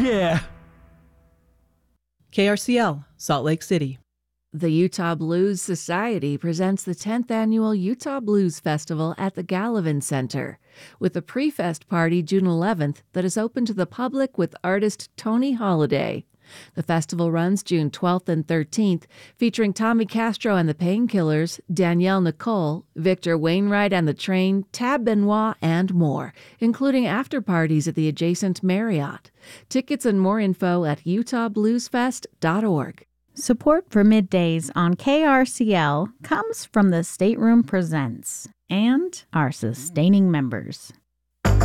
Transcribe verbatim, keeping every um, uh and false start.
yeah! K R C L, Salt Lake City. The Utah Blues Society presents the tenth Annual Utah Blues Festival at the Gallivan Center, with a pre-fest party June eleventh that is open to the public with artist Tony Holiday. The festival runs June twelfth and thirteenth, featuring Tommy Castro and the Painkillers, Danielle Nicole, Victor Wainwright and the Train, Tab Benoit, and more, including after-parties at the adjacent Marriott. Tickets and more info at utah blues fest dot org. Support for Middays on K R C L comes from the Stateroom Presents and our sustaining members.